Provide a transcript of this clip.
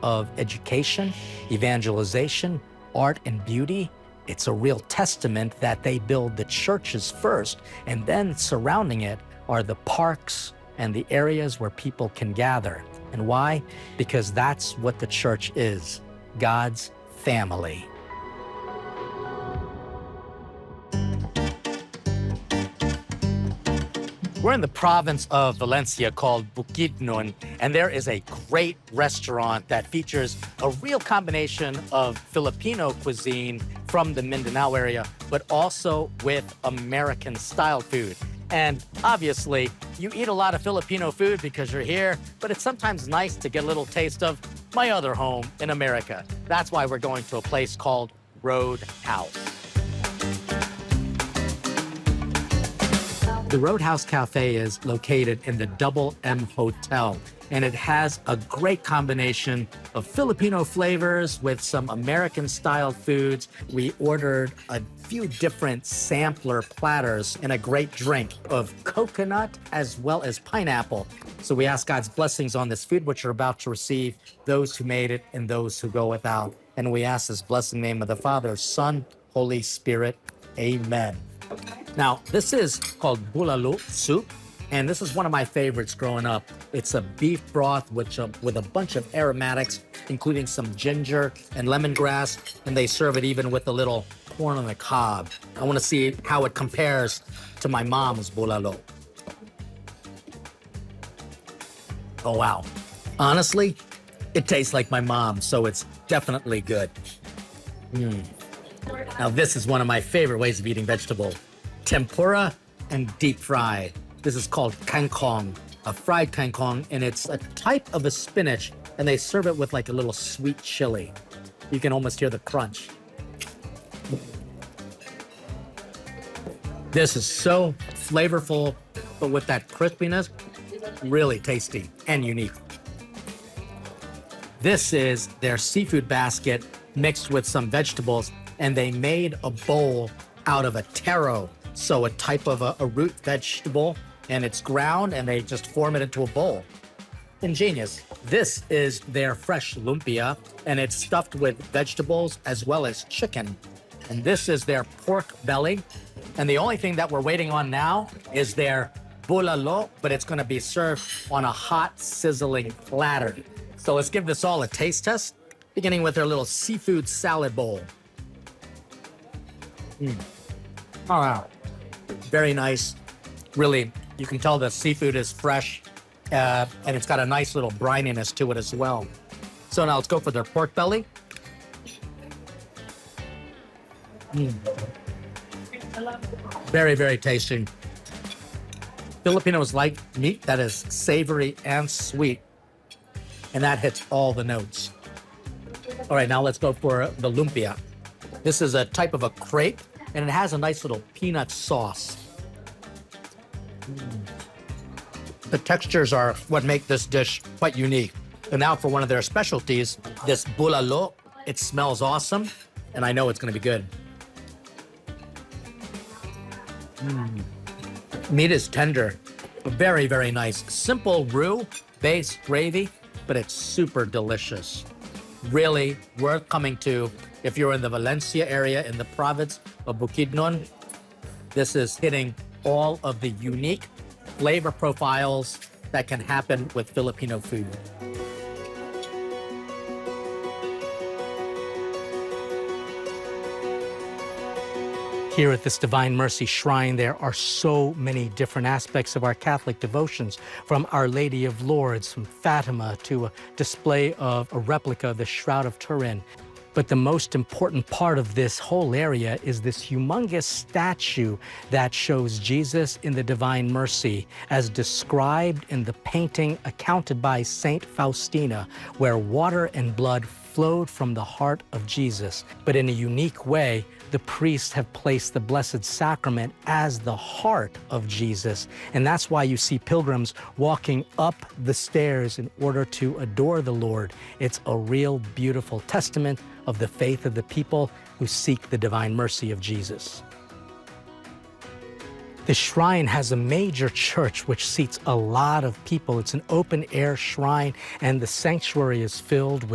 of education, evangelization, art, and beauty. It's a real testament that they build the churches first, and then surrounding it are the parks and the areas where people can gather. And why? Because that's what the church is, God's family. We're in the province of Valencia called Bukidnon, and there is a great restaurant that features a real combination of Filipino cuisine from the Mindanao area, but also with American-style food. And obviously, you eat a lot of Filipino food because you're here, but it's sometimes nice to get a little taste of my other home in America. That's why we're going to a place called Roadhouse. The Roadhouse Cafe is located in the Double M Hotel, and it has a great combination of Filipino flavors with some American-style foods. We ordered a few different sampler platters and a great drink of coconut as well as pineapple. So we ask God's blessings on this food, which you're about to receive, those who made it and those who go without. And we ask this blessed name of the Father, Son, Holy Spirit. Amen. Now, this is called bulalo soup, and this is one of my favorites growing up. It's a beef broth with a bunch of aromatics, including some ginger and lemongrass, and they serve it even with a little corn on the cob. I want to see how it compares to my mom's bulalo. Oh, wow. Honestly, it tastes like my mom, so it's definitely good. Now, this is one of my favorite ways of eating vegetables. Tempura and deep fried. This is called kangkong, a fried kangkong, and it's a type of a spinach, and they serve it with like a little sweet chili. You can almost hear the crunch. This is so flavorful, but with that crispiness, really tasty and unique. This is their seafood basket mixed with some vegetables, and they made a bowl out of a taro, so a type of a root vegetable, and it's ground, and they just form it into a bowl. Ingenious. This is their fresh lumpia, and it's stuffed with vegetables as well as chicken. And this is their pork belly. And the only thing that we're waiting on now is their bulalo, but it's going to be served on a hot, sizzling platter. So let's give this all a taste test, beginning with their little seafood salad bowl. Oh, wow. Very nice. Really, you can tell the seafood is fresh, and it's got a nice little brininess to it as well. So now let's go for their pork belly. Very, very tasty. Filipinos like meat that is savory and sweet, and that hits all the notes. All right, now let's go for the lumpia. This is a type of a crepe, and it has a nice little peanut sauce. The textures are what make this dish quite unique. And now for one of their specialties, this bulalo. It smells awesome, and I know it's going to be good. Meat is tender, very, very nice. Simple roux-based gravy, but it's super delicious. Really worth coming to if you're in the Valencia area in the province of Bukidnon. This is hitting all of the unique flavor profiles that can happen with Filipino food. Here at this Divine Mercy Shrine, there are so many different aspects of our Catholic devotions, from Our Lady of Lourdes, from Fatima, to a display of a replica of the Shroud of Turin. But the most important part of this whole area is this humongous statue that shows Jesus in the Divine Mercy, as described in the painting accounted by Saint Faustina, where water and blood flowed from the heart of Jesus. But in a unique way, the priests have placed the Blessed Sacrament as the heart of Jesus. And that's why you see pilgrims walking up the stairs in order to adore the Lord. It's a real beautiful testament of the faith of the people who seek the divine mercy of Jesus. The shrine has a major church which seats a lot of people. It's an open-air shrine, and the sanctuary is filled with